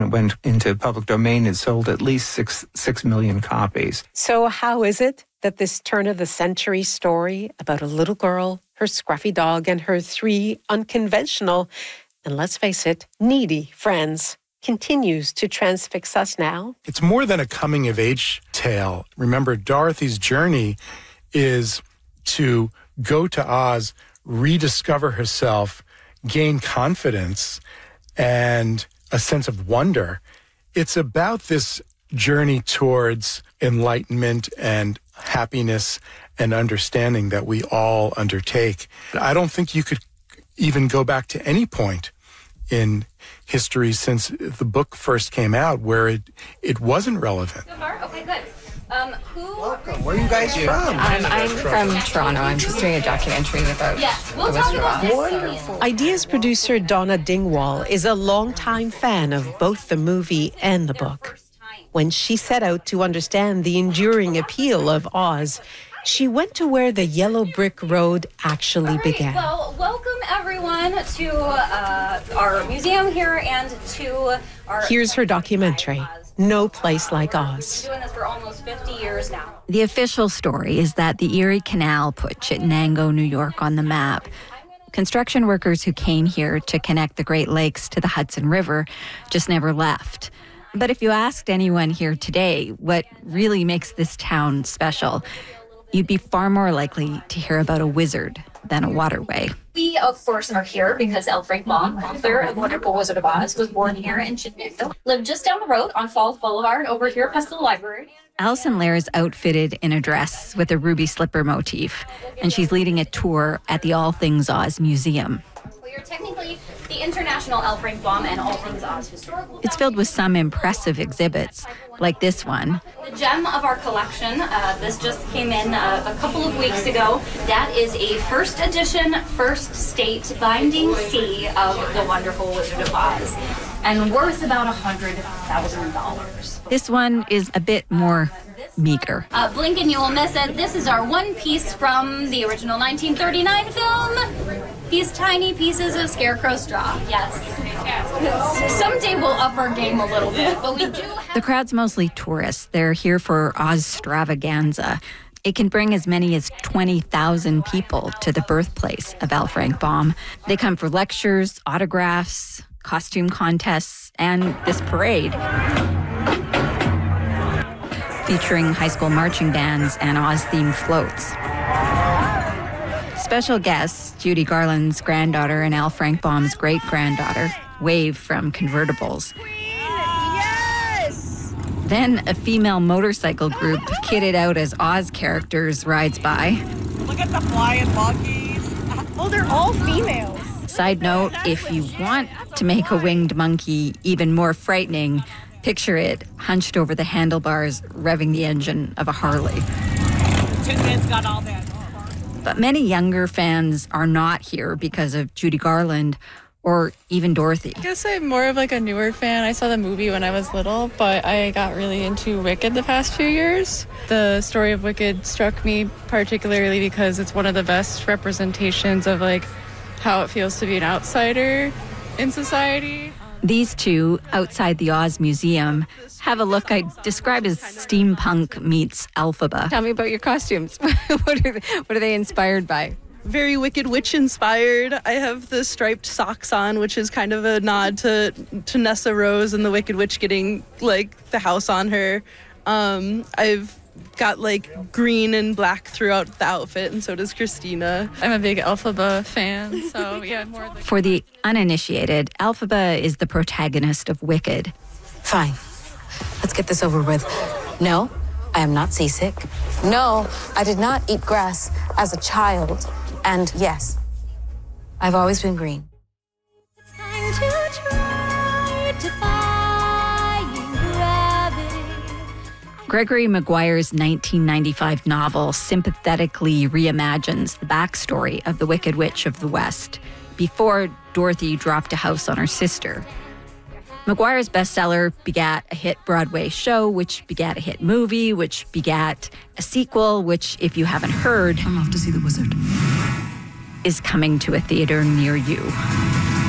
It went into public domain and sold at least 6 million copies. So how is it that this turn-of-the-century story about a little girl, her scruffy dog, and her 3 unconventional, and let's face it, needy friends continues to transfix us now? It's more than a coming-of-age tale. Remember, Dorothy's journey is to go to Oz, rediscover herself, gain confidence, and a sense of wonder. It's about this journey towards enlightenment and happiness and understanding that we all undertake. I don't think you could even go back to any point in history since the book first came out where it wasn't relevant. So far? Okay, good. Welcome. Where are you guys from? I'm from Toronto. I'm just doing a documentary about we'll the Wizard of Oz. Wonderful. Ideas producer Donna Dingwall is a longtime fan of both the movie and the book. When she set out to understand the enduring appeal of Oz, she went to where the yellow brick road actually began. Well, welcome everyone to our museum here and to our... Here's her documentary, No Place Like Oz. We've been doing this for almost 50 years now. The official story is that the Erie Canal put Chittenango, New York on the map. Construction workers who came here to connect the Great Lakes to the Hudson River just never left. But if you asked anyone here today what really makes this town special, you'd be far more likely to hear about a wizard than a waterway. We, of course, are here because L. Frank Baum, author of Wonderful Wizard of Oz, was born here in Chittenango. Lived just down the road on Falls Boulevard over here past the library. Alison Lair is outfitted in a dress with a ruby slipper motif, and she's leading a tour at the All Things Oz Museum. We are technically the International L. Frank Baum and All Things Oz Historical. It's filled with some impressive exhibits, like this one. The gem of our collection, this just came in a couple of weeks ago. That is a first edition, first state binding C of The Wonderful Wizard of Oz, and worth about $100,000. This one is a bit more meager. Blink and you will miss it. This is our one piece from the original 1939 film. These tiny pieces of scarecrow straw. Yes. Someday we'll up our game a little bit, but we do have... The crowd's mostly tourists. They're here for Ozstravaganza. It can bring as many as 20,000 people to the birthplace of L. Frank Baum. They come for lectures, autographs, costume contests, and this parade featuring high school marching bands and Oz-themed floats. Special guests, Judy Garland's granddaughter and L. Frank Baum's great-granddaughter, wave from convertibles. Yes! Then a female motorcycle group kitted out as Oz characters rides by. Look at the flying monkeys. Oh, they're all females. Side note, if you want to make a winged monkey even more frightening, picture it hunched over the handlebars, revving the engine of a Harley. Tin Man's got all that. But many younger fans are not here because of Judy Garland or even Dorothy. I guess I'm more of like a newer fan. I saw the movie when I was little, but I got really into Wicked the past few years. The story of Wicked struck me particularly because it's one of the best representations of like how it feels to be an outsider in society. These two, outside the Oz Museum, have a look I describe as steampunk meets Elphaba. Tell me about your costumes. What are they inspired by? Very Wicked Witch inspired. I have the striped socks on, which is kind of a nod to Nessa Rose and the Wicked Witch getting like the house on her. I've got like green and black throughout the outfit, and so does Christina. I'm a big Elphaba fan, so yeah, more like... For the uninitiated, Elphaba is the protagonist of Wicked. Fine. Let's get this over with. No, I am not seasick. No, I did not eat grass as a child. And yes, I've always been green. It's time to try defying gravity. Gregory Maguire's 1995 novel sympathetically reimagines the backstory of the Wicked Witch of the West before Dorothy dropped a house on her sister. Maguire's bestseller begat a hit Broadway show, which begat a hit movie, which begat a sequel, which, if you haven't heard, I'm off to see the wizard. is coming to a theater near you.